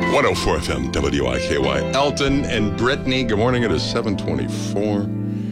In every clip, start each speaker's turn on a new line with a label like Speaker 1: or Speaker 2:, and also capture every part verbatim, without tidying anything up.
Speaker 1: one oh four F M, W I K Y. Elton and Brittany, good morning. It is seven twenty-four.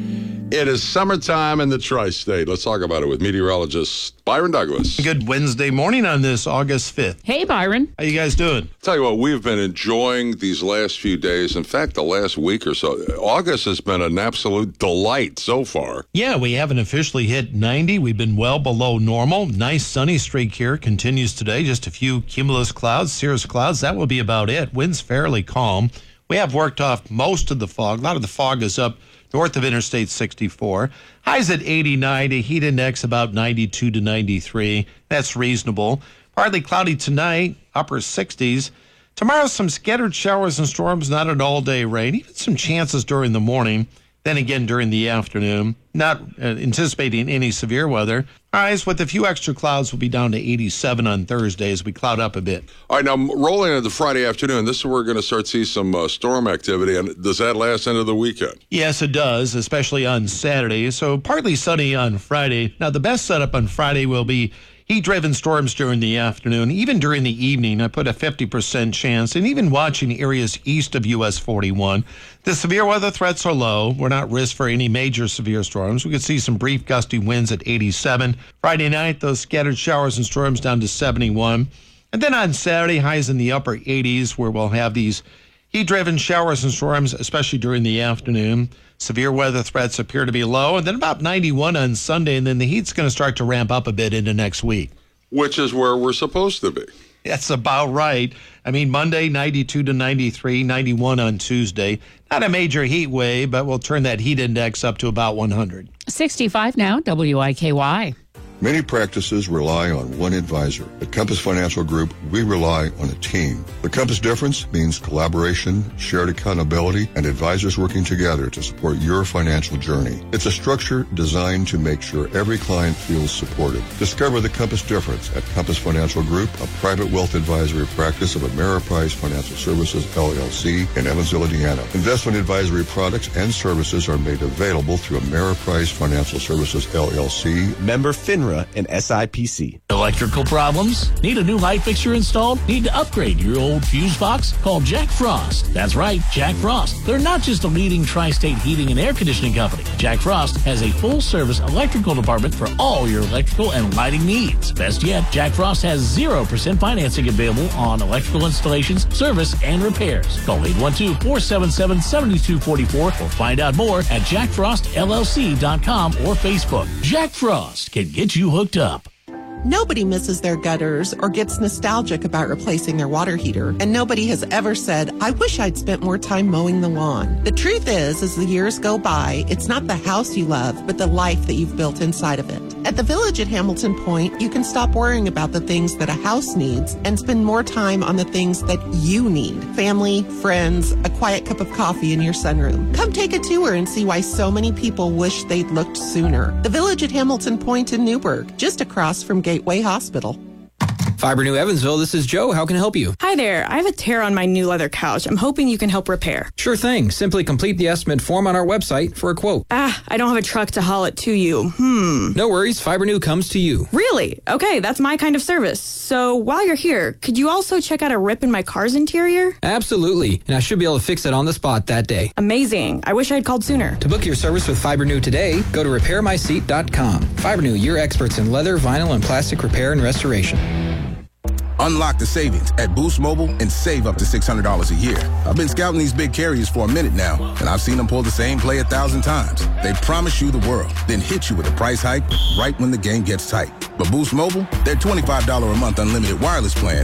Speaker 1: It is summertime in the tri-state. Let's talk about it with meteorologist Byron Douglas.
Speaker 2: Good Wednesday morning on this August fifth.
Speaker 3: Hey, Byron.
Speaker 2: How you guys doing?
Speaker 1: Tell you what, we've been enjoying these last few days. In fact, the last week or so. August has been an absolute delight so far.
Speaker 2: Yeah, we haven't officially hit ninety. We've been well below normal. Nice sunny streak here continues today. Just a few cumulus clouds, cirrus clouds. That will be about it. Winds fairly calm. We have worked off most of the fog. A lot of the fog is up north of Interstate sixty-four. Highs at eighty-nine, a heat index about ninety-two to ninety-three. That's reasonable. Partly cloudy tonight, upper sixties. Tomorrow, some scattered showers and storms, not an all-day rain. Even some chances during the morning. Then again during the afternoon. Not uh, anticipating any severe weather. Highs with a few extra clouds will be down to eighty-seven on Thursday as we cloud up a bit.
Speaker 1: All right, now rolling into Friday afternoon, this is where we're going to start to see some uh, storm activity. And does that last into the weekend?
Speaker 2: Yes, it does, especially on Saturday. So partly sunny on Friday. Now, the best setup on Friday will be heat-driven storms during the afternoon. Even during the evening, I put a fifty percent chance, and even watching areas east of U S forty-one. The severe weather threats are low. We're not risk for any major severe storms. We could see some brief gusty winds at eighty-seven. Friday night, those scattered showers and storms down to seventy-one. And then on Saturday, highs in the upper eighties, where we'll have these heat-driven showers and storms, especially during the afternoon. Severe weather threats appear to be low, and then about ninety-one on Sunday, and then the heat's going to start to ramp up a bit into next week.
Speaker 1: Which is where we're supposed to be.
Speaker 2: That's about right. I mean, Monday, ninety-two to ninety-three, ninety-one on Tuesday. Not a major heat wave, but we'll turn that heat index up to about one hundred.
Speaker 3: sixty-five now, W I K Y.
Speaker 4: Many practices rely on one advisor. At Compass Financial Group, we rely on a team. The Compass difference means collaboration, shared accountability, and advisors working together to support your financial journey. It's a structure designed to make sure every client feels supported. Discover the Compass difference at Compass Financial Group, a private wealth advisory practice of Ameriprise Financial Services, L L C, in Evansville, Indiana. Investment advisory products and services are made available through Ameriprise Financial Services, L L C.
Speaker 5: Member FINRA and S I P C.
Speaker 6: Electrical problems? Need a new light fixture installed? Need to upgrade your old fuse box? Call Jack Frost. That's right, Jack Frost. They're not just a leading tri-state heating and air conditioning company. Jack Frost has a full-service electrical department for all your electrical and lighting needs. Best yet, Jack Frost has zero percent financing available on electrical installations, service, and repairs. Call eight one two, four seven seven, seven two four four or find out more at jack frost L L C dot com or Facebook. Jack Frost can get you hooked up.
Speaker 7: Nobody misses their gutters or gets nostalgic about replacing their water heater, and nobody has ever said, I wish I'd spent more time mowing the lawn. The truth is, as the years go by, it's not the house you love, but the life that you've built inside of it. At the Village at Hamilton Point, you can stop worrying about the things that a house needs and spend more time on the things that you need. Family, friends, a quiet cup of coffee in your sunroom. Come take a tour and see why so many people wish they'd looked sooner. The Village at Hamilton Point in Newburgh, just across from Gateway Hospital.
Speaker 8: Fiber New Evansville, this is Joe. How can I help you?
Speaker 9: Hi there. I have a tear on my new leather couch. I'm hoping you can help repair.
Speaker 8: Sure thing. Simply complete the estimate form on our website for a quote.
Speaker 9: Ah, I don't have a truck to haul it to you. Hmm.
Speaker 8: No worries. Fiber New comes to you.
Speaker 9: Really? Okay, that's my kind of service. So while you're here, could you also check out a rip in my car's interior?
Speaker 8: Absolutely. And I should be able to fix it on the spot that day.
Speaker 9: Amazing. I wish I had called sooner.
Speaker 8: To book your service with Fiber New today, go to repair my seat dot com. Fiber New, your experts in leather, vinyl, and plastic repair and restoration.
Speaker 10: Unlock the savings at Boost Mobile and save up to six hundred dollars a year. I've been scouting these big carriers for a minute now, and I've seen them pull the same play a thousand times. They promise you the world, then hit you with a price hike right when the game gets tight. But Boost Mobile, their twenty-five dollars a month unlimited wireless plan